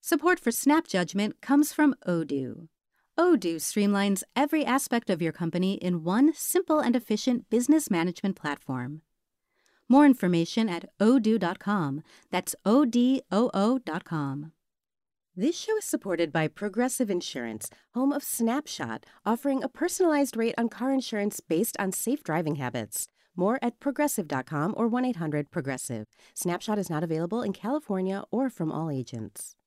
Support for Snap Judgment comes from Odoo. Odoo streamlines every aspect of your company in one simple and efficient business management platform. More information at odoo.com. That's ODOO.com. This show is supported by Progressive Insurance, home of Snapshot, offering a personalized rate on car insurance based on safe driving habits. More at progressive.com or 1-800-PROGRESSIVE. Snapshot is not available in California or from all agents.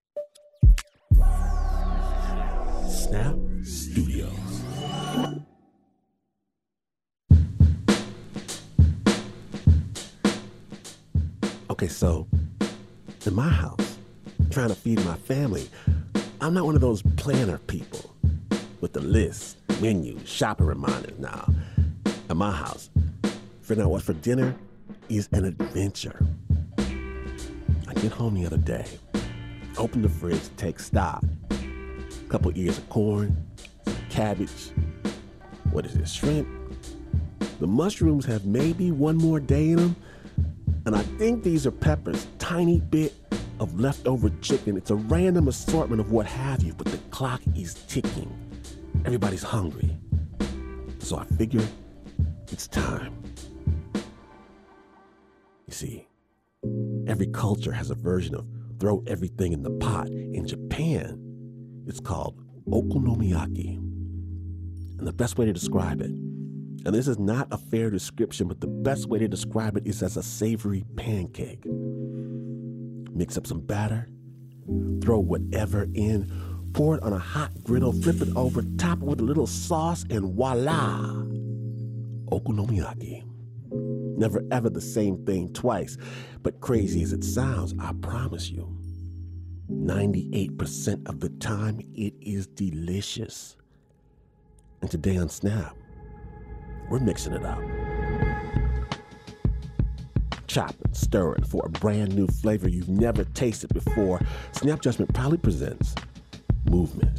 Snap Studios. Okay, so in my house, trying to feed my family, I'm not one of those planner people with the list, menus, shopping reminders. Now, at my house, figuring out what's for dinner is an adventure. I get home the other day, open the fridge to take stock. A couple ears of corn, some cabbage, what is this, shrimp? The mushrooms have maybe one more day in them, and I think these are peppers, tiny bit of leftover chicken. It's a random assortment of what have you, but the clock is ticking. Everybody's hungry. So I figure it's time. You see, every culture has a version of throw everything in the pot. In Japan, it's called okonomiyaki. And the best way to describe it, and this is not a fair description, but the best way to describe it is as a savory pancake. Mix up some batter, throw whatever in, pour it on a hot griddle, flip it over, top it with a little sauce, and voila! Okonomiyaki. Never ever the same thing twice, but crazy as it sounds, I promise you, 98% of the time it is delicious. And today on Snap, we're mixing it up. Chopping, stirring for a brand new flavor you've never tasted before. Snap Judgment proudly presents Movement.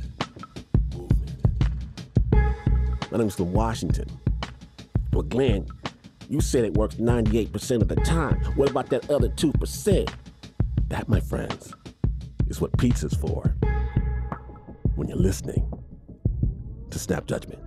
My name's Glenn Washington. Well, Glenn, you said it works 98% of the time. What about that other 2%? That, my friends, is what pizza's for when you're listening to Snap Judgment.